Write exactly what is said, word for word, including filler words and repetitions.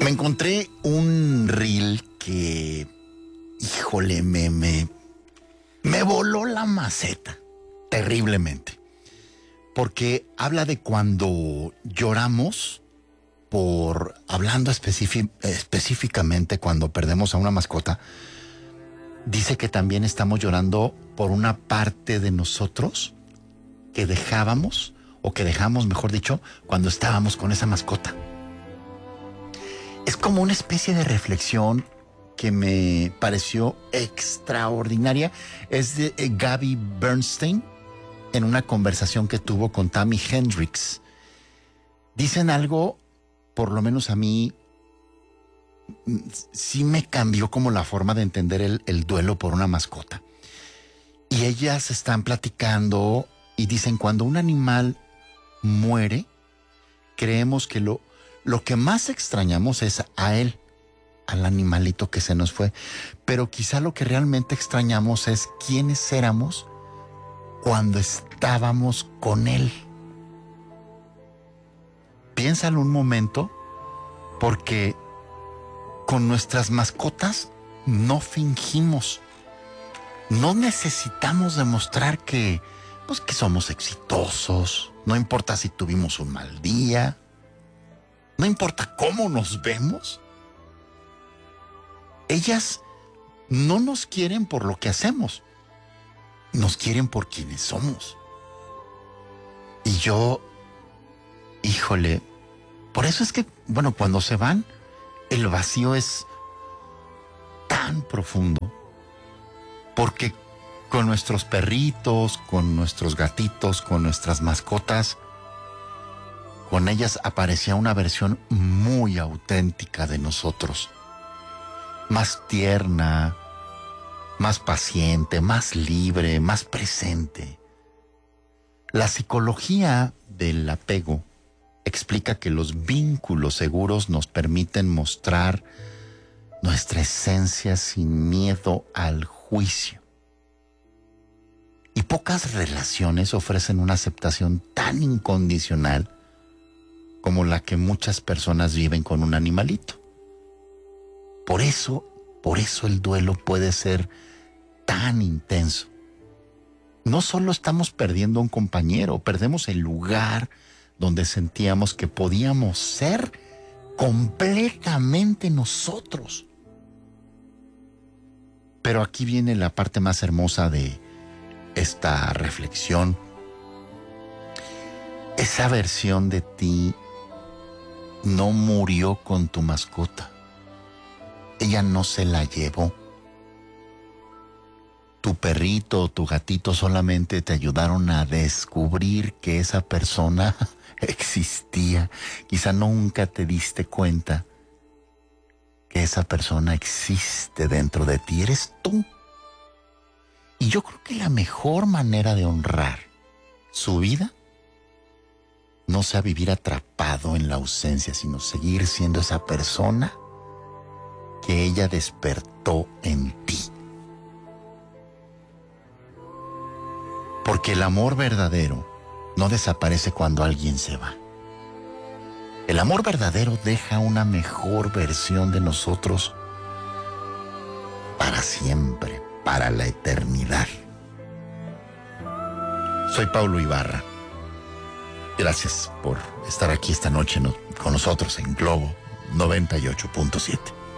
Me encontré un reel que, híjole, me, me, me voló la maceta terriblemente. Porque habla de cuando lloramos por, hablando específic, específicamente cuando perdemos a una mascota, dice que también estamos llorando por una parte de nosotros que dejábamos, o que dejamos, mejor dicho, cuando estábamos con esa mascota. Es como una especie de reflexión que me pareció extraordinaria. Es de eh, Gabby Bernstein, en una conversación que tuvo con Tammy Hendrix. Dicen algo, por lo menos a mí, sí me cambió como la forma de entender el, el duelo por una mascota. Y ellas están platicando y dicen, cuando un animal muere, creemos que lo, lo que más extrañamos es a él, al animalito que se nos fue. Pero quizá lo que realmente extrañamos es quiénes éramos cuando estábamos con él. Piénsalo un momento, porque con nuestras mascotas no fingimos. No necesitamos demostrar que, pues, que somos exitosos. No importa si tuvimos un mal día. No importa cómo nos vemos. Ellas no nos quieren por lo que hacemos. Nos quieren por quienes somos. Y yo, híjole, por eso es que, bueno, cuando se van, el vacío es tan profundo. Porque con nuestros perritos, con nuestros gatitos, con nuestras mascotas, con ellas aparecía una versión muy auténtica de nosotros. Más tierna, más paciente, más libre, más presente. La psicología del apego explica que los vínculos seguros nos permiten mostrar nuestra esencia sin miedo al juicio. Y pocas relaciones ofrecen una aceptación tan incondicional como la que muchas personas viven con un animalito. Por eso, por eso el duelo puede ser tan intenso. No solo estamos perdiendo a un compañero, perdemos el lugar donde sentíamos que podíamos ser completamente nosotros. Pero aquí viene la parte más hermosa de esta reflexión. Esa versión de ti no murió con tu mascota. Ella no se la llevó. Tu perrito o tu gatito solamente te ayudaron a descubrir que esa persona existía. Quizá nunca te diste cuenta que esa persona existe dentro de ti. Eres tú. Y yo creo que la mejor manera de honrar su vida no sea vivir atrapado en la ausencia, sino seguir siendo esa persona que ella despertó en ti. Porque el amor verdadero no desaparece cuando alguien se va. El amor verdadero deja una mejor versión de nosotros para siempre, para la eternidad. Soy Paulo Ibarra. Gracias por estar aquí esta noche con nosotros en Globo noventa y ocho punto siete.